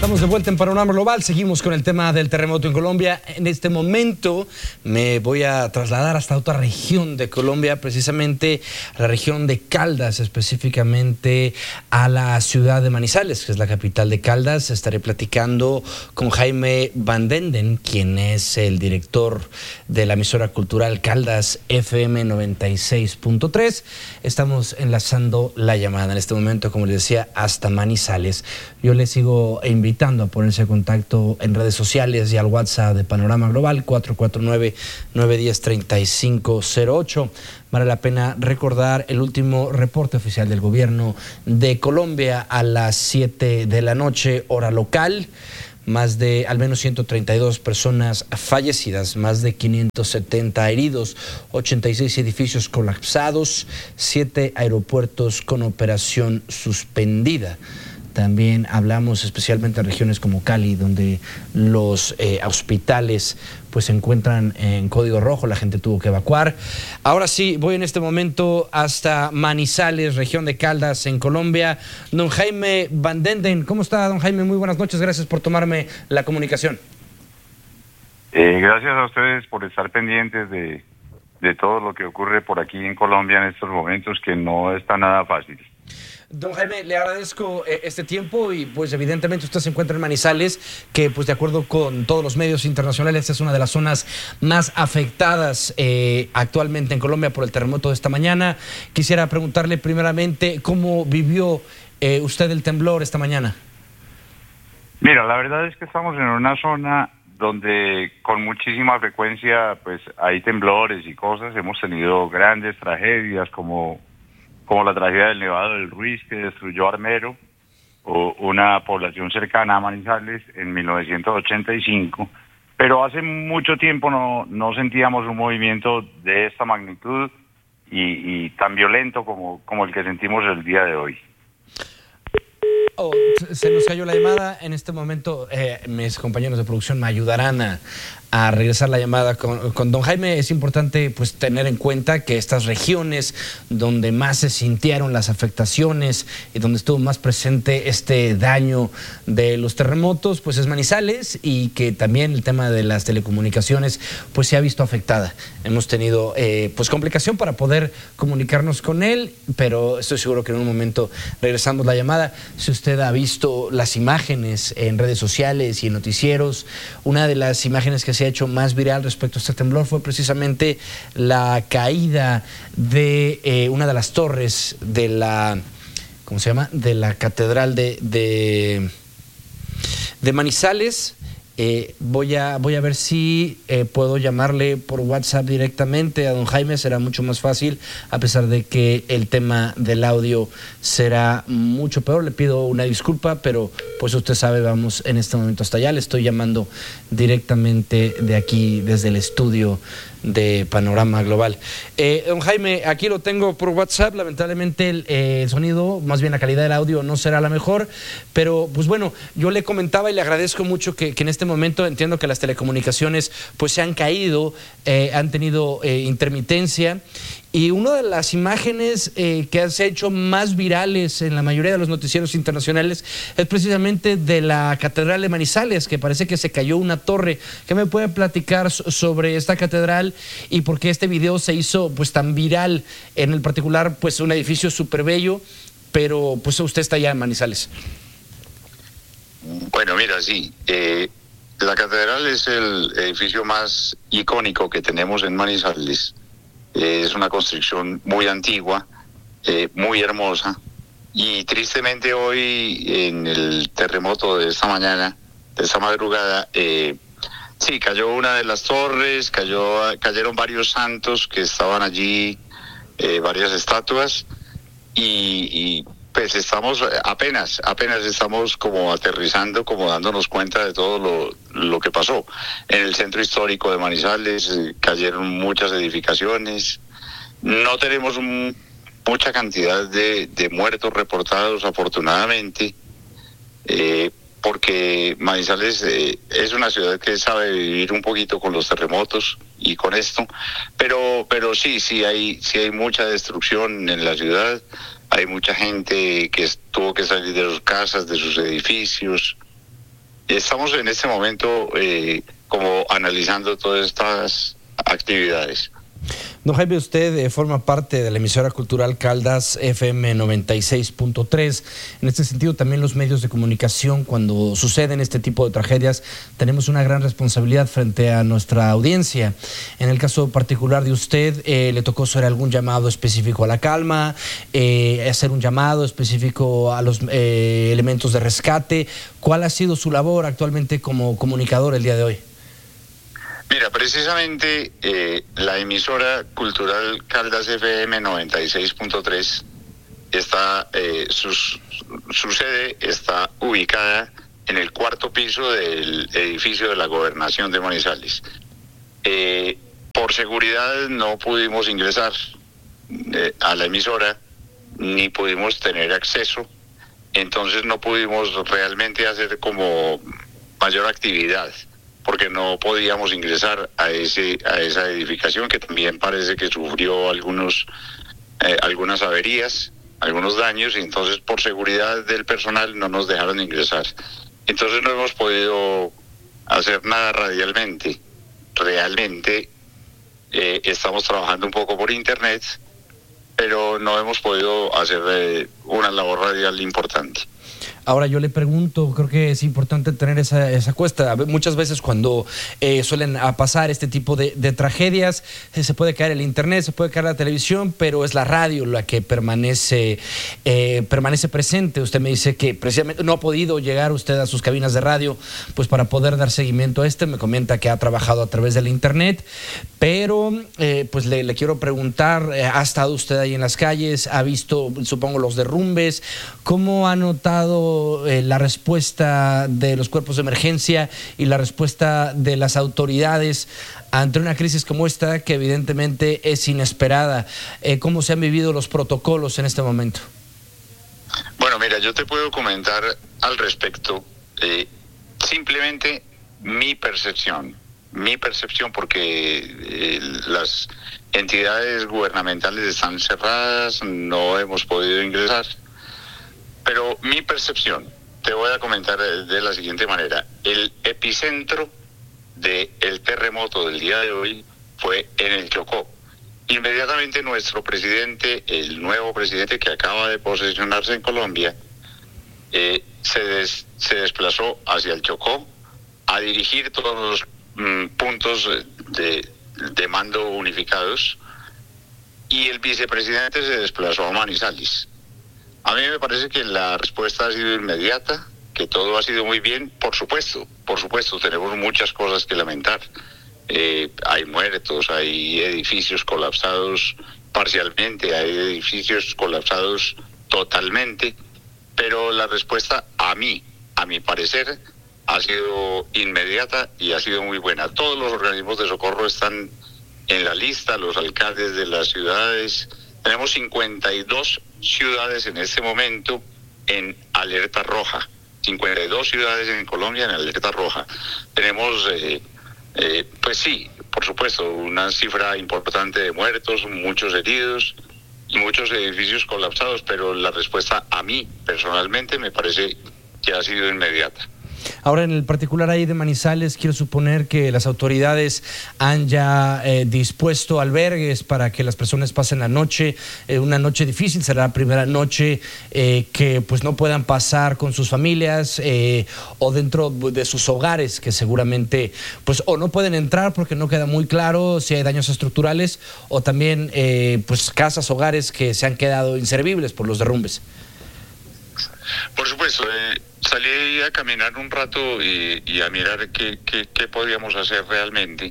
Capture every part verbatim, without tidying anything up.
Estamos de vuelta en Panorama Global, seguimos con el tema del terremoto en Colombia. En este momento me voy a trasladar hasta otra región de Colombia, precisamente a la región de Caldas, específicamente a la ciudad de Manizales, que es la capital de Caldas. Estaré platicando con Jaime Van Denden, quien es el director de la emisora cultural Caldas F M noventa y seis punto tres. Estamos enlazando la llamada en este momento, como les decía, hasta Manizales. Yo les sigo invitando a ponerse en contacto en redes sociales y al WhatsApp de Panorama Global cuatro cuatro nueve, nueve uno cero, tres cinco cero ocho. Vale la pena recordar el último reporte oficial del gobierno de Colombia a las siete de la noche, hora local. Más de al menos ciento treinta y dos personas fallecidas, más de quinientos setenta heridos, ochenta y seis edificios colapsados, siete aeropuertos con operación suspendida. También hablamos especialmente de regiones como Cali, donde los eh, hospitales pues se encuentran en código rojo, la gente tuvo que evacuar. Ahora sí, voy en este momento hasta Manizales, región de Caldas, en Colombia. Don Jaime Van Denden, ¿cómo está, don Jaime? Muy buenas noches, gracias por tomarme la comunicación. Eh, gracias a ustedes por estar pendientes de, de todo lo que ocurre por aquí en Colombia en estos momentos, que no está nada fácil. Don Jaime, le agradezco eh, este tiempo y pues evidentemente usted se encuentra en Manizales, que pues de acuerdo con todos los medios internacionales es una de las zonas más afectadas eh, actualmente en Colombia por el terremoto de esta mañana. Quisiera preguntarle primeramente cómo vivió eh, usted el temblor esta mañana. Mira, la verdad es que estamos en una zona donde con muchísima frecuencia pues hay temblores y cosas. Hemos tenido grandes tragedias como... como la tragedia del Nevado del Ruiz, que destruyó Armero, o una población cercana a Manizales en mil novecientos ochenta y cinco, pero hace mucho tiempo no, no sentíamos un movimiento de esta magnitud y, y tan violento como, como el que sentimos el día de hoy. Oh, se nos cayó la llamada. En este momento eh, mis compañeros de producción me ayudarán a, a regresar la llamada con, con don Jaime. Es importante pues tener en cuenta que estas regiones donde más se sintieron las afectaciones y donde estuvo más presente este daño de los terremotos pues es Manizales, y que también el tema de las telecomunicaciones pues se ha visto afectada. Hemos tenido eh, pues complicación para poder comunicarnos con él, pero estoy seguro que en un momento regresamos la llamada. Si usted Usted ha visto las imágenes en redes sociales y en noticieros, una de las imágenes que se ha hecho más viral respecto a este temblor fue precisamente la caída de eh, una de las torres de la, ¿cómo se llama? De la catedral de, de, de Manizales. Eh, voy a voy a ver si eh, puedo llamarle por WhatsApp directamente a don Jaime. Será mucho más fácil, a pesar de que el tema del audio será mucho peor. Le pido una disculpa, pero pues usted sabe, vamos en este momento hasta allá. Le estoy llamando directamente de aquí, desde el estudio de Panorama Global. Eh, don Jaime, aquí lo tengo por WhatsApp. Lamentablemente el, eh, el sonido, más bien la calidad del audio no será la mejor, pero pues bueno, yo le comentaba y le agradezco mucho que, que en este momento entiendo que las telecomunicaciones pues se han caído, eh, han tenido eh, intermitencia. Y una de las imágenes eh, que se ha hecho más virales en la mayoría de los noticieros internacionales es precisamente de la Catedral de Manizales, que parece que se cayó una torre. ¿Qué me puede platicar sobre esta catedral y por qué este video se hizo pues tan viral? En el particular, pues un edificio súper bello, pero pues usted está allá en Manizales. Bueno, mira, sí. Eh, la catedral es el edificio más icónico que tenemos en Manizales. Es una construcción muy antigua, eh, muy hermosa, y tristemente hoy en el terremoto de esta mañana, de esta madrugada, eh, sí, cayó una de las torres, cayó, cayeron varios santos que estaban allí, eh, varias estatuas, y, y pues estamos apenas, apenas estamos como aterrizando, como dándonos cuenta de todo lo, lo que pasó. En el centro histórico de Manizales eh, cayeron muchas edificaciones. No tenemos un, mucha cantidad de, de muertos reportados, afortunadamente, eh, porque Manizales eh, es una ciudad que sabe vivir un poquito con los terremotos y con esto, pero pero sí, sí hay, sí hay mucha destrucción en la ciudad. Hay mucha gente que tuvo que salir de sus casas, de sus edificios, estamos en este momento eh, como analizando todas estas actividades. Don Jaime, usted eh, forma parte de la emisora cultural Caldas F M noventa y seis punto tres. En este sentido, también los medios de comunicación, cuando suceden este tipo de tragedias, tenemos una gran responsabilidad frente a nuestra audiencia. En el caso particular de usted, eh, ¿le tocó hacer algún llamado específico a la calma, eh, hacer un llamado específico a los eh, elementos de rescate? ¿Cuál ha sido su labor actualmente como comunicador el día de hoy? Mira, precisamente eh, la emisora cultural Caldas F M noventa y seis punto tres está, eh, sus, su sede está ubicada en el cuarto piso del edificio de la Gobernación de Manizales. Eh, por seguridad no pudimos ingresar eh, a la emisora, ni pudimos tener acceso, entonces no pudimos realmente hacer como mayor actividad, porque no podíamos ingresar a ese a esa edificación, que también parece que sufrió algunos eh, algunas averías, algunos daños, y entonces por seguridad del personal no nos dejaron ingresar. Entonces no hemos podido hacer nada radialmente. Realmente eh, estamos trabajando un poco por internet, pero no hemos podido hacer eh, una labor radial importante. Ahora yo le pregunto, creo que es importante tener esa, esa cuesta. Muchas veces cuando eh, suelen pasar este tipo de, de tragedias, eh, se puede caer el internet, se puede caer la televisión, pero es la radio la que permanece, eh, permanece presente. Usted me dice que precisamente no ha podido llegar usted a sus cabinas de radio pues para poder dar seguimiento a este. Me comenta que ha trabajado a través del internet, pero eh, pues le, le quiero preguntar, eh, ¿ha estado usted ahí en las calles? ¿Ha visto, supongo, los derrumbes? ¿Cómo ha notado Eh, la respuesta de los cuerpos de emergencia y la respuesta de las autoridades ante una crisis como esta, que evidentemente es inesperada? Eh, ¿Cómo se han vivido los protocolos en este momento? Bueno, mira, yo te puedo comentar al respecto eh, simplemente mi percepción, mi percepción porque eh, las entidades gubernamentales están cerradas, no hemos podido ingresar. Pero mi percepción, te voy a comentar de la siguiente manera. El epicentro del terremoto del día de hoy fue en el Chocó. Inmediatamente nuestro presidente, el nuevo presidente que acaba de posesionarse en Colombia, eh, se, des, se desplazó hacia el Chocó a dirigir todos los mm, puntos de, de mando unificados, y el vicepresidente se desplazó a Manizales. A mí me parece que la respuesta ha sido inmediata, que todo ha sido muy bien. Por supuesto, por supuesto, tenemos muchas cosas que lamentar. Eh, hay muertos, hay edificios colapsados parcialmente, hay edificios colapsados totalmente, pero la respuesta a mí, a mi parecer, ha sido inmediata y ha sido muy buena. Todos los organismos de socorro están en la lista, los alcaldes de las ciudades. Tenemos cincuenta y dos ciudades en este momento en alerta roja. cincuenta y dos ciudades en Colombia en alerta roja. Tenemos, eh, eh, pues sí, por supuesto, una cifra importante de muertos, muchos heridos y muchos edificios colapsados, pero la respuesta a mí, personalmente, me parece que ha sido inmediata. Ahora, en el particular ahí de Manizales, quiero suponer que las autoridades han ya eh, dispuesto albergues para que las personas pasen la noche, eh, una noche difícil, será la primera noche eh, que pues no puedan pasar con sus familias eh, o dentro de sus hogares, que seguramente pues o no pueden entrar porque no queda muy claro si hay daños estructurales, o también eh, pues casas, hogares que se han quedado inservibles por los derrumbes. Por supuesto, eh, salí a caminar un rato y, y a mirar qué, qué, qué podíamos hacer realmente.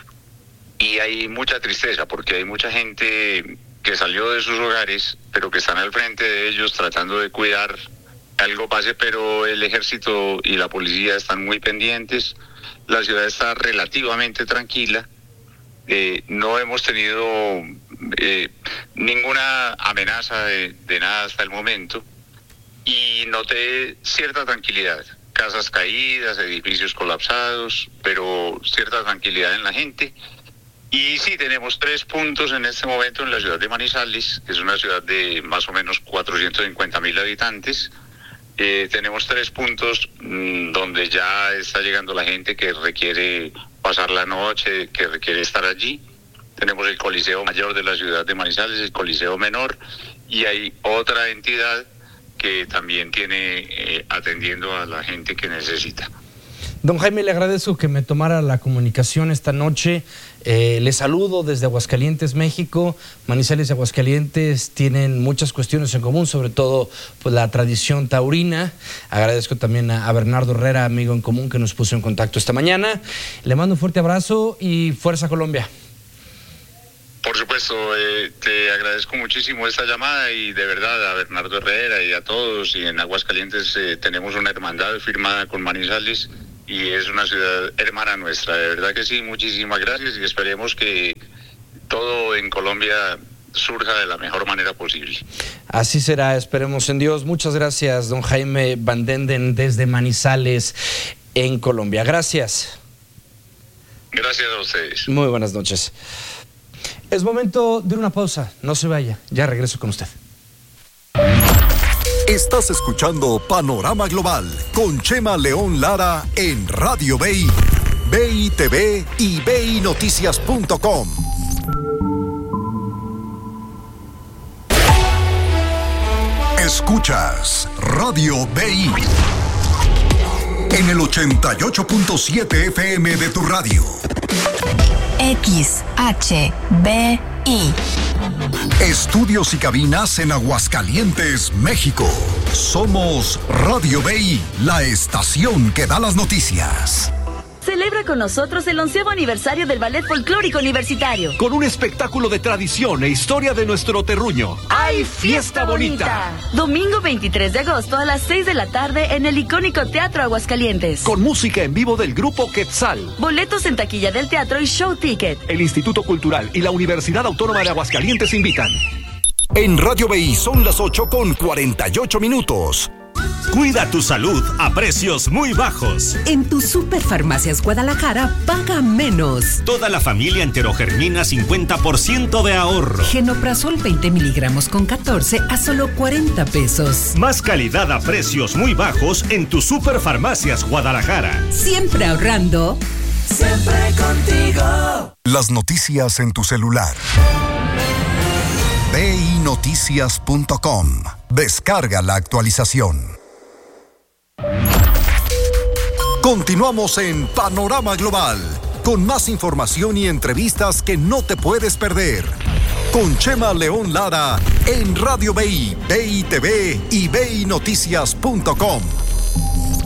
Y hay mucha tristeza porque hay mucha gente que salió de sus hogares, pero que están al frente de ellos tratando de cuidar que algo pase, pero el ejército y la policía están muy pendientes. La ciudad está relativamente tranquila. Eh, no hemos tenido eh, ninguna amenaza de, de nada hasta el momento. Y noté cierta tranquilidad, casas caídas, edificios colapsados, pero cierta tranquilidad en la gente. Y sí, tenemos tres puntos en este momento en la ciudad de Manizales, que es una ciudad de más o menos cuatrocientos cincuenta mil habitantes, Eh, tenemos tres puntos mmm, donde ya está llegando la gente que requiere pasar la noche, que requiere estar allí. Tenemos el Coliseo Mayor de la ciudad de Manizales, el Coliseo Menor, y hay otra entidad que también tiene eh, atendiendo a la gente que necesita. Don Jaime, le agradezco que me tomara la comunicación esta noche. Eh, le saludo desde Aguascalientes, México. Manizales y Aguascalientes tienen muchas cuestiones en común, sobre todo pues, la tradición taurina. Agradezco también a, a Bernardo Herrera, amigo en común, que nos puso en contacto esta mañana. Le mando un fuerte abrazo y Fuerza Colombia. Por supuesto, eh, te agradezco muchísimo esta llamada y de verdad a Bernardo Herrera y a todos. Y en Aguascalientes eh, tenemos una hermandad firmada con Manizales y es una ciudad hermana nuestra. De verdad que sí, muchísimas gracias y esperemos que todo en Colombia surja de la mejor manera posible. Así será, esperemos en Dios. Muchas gracias, don Jaime Van Denden, desde Manizales, en Colombia. Gracias. Gracias a ustedes. Muy buenas noches. Es momento de una pausa, no se vaya, ya regreso con usted. Estás escuchando Panorama Global con Chema León Lara en Radio B I, B I T V y B I Noticias punto com. Escuchas Radio B I en el ochenta y ocho punto siete F M de tu radio. X H B I. Estudios y cabinas en Aguascalientes, México. Somos Radio B I, la estación que da las noticias. Celebra con nosotros el onceavo aniversario del Ballet Folclórico Universitario. Con un espectáculo de tradición e historia de nuestro terruño. ¡Ay, fiesta bonita! Domingo veintitrés de agosto a las seis de la tarde en el icónico Teatro Aguascalientes. Con música en vivo del grupo Quetzal. Boletos en taquilla del teatro y show ticket. El Instituto Cultural y la Universidad Autónoma de Aguascalientes invitan. En Radio B I son las ocho con cuarenta y ocho minutos. Cuida tu salud a precios muy bajos. En tu Superfarmacias Guadalajara, paga menos. Toda la familia Enterogermina, cincuenta por ciento de ahorro. Genoprazol veinte miligramos con catorce a solo cuarenta pesos. Más calidad a precios muy bajos en tu Superfarmacias Guadalajara. Siempre ahorrando. Siempre contigo. Las noticias en tu celular. B I Noticias punto com. Descarga la actualización. Continuamos en Panorama Global, con más información y entrevistas que no te puedes perder. Con Chema León Lara en Radio B I, B I T V y B I Noticias punto com.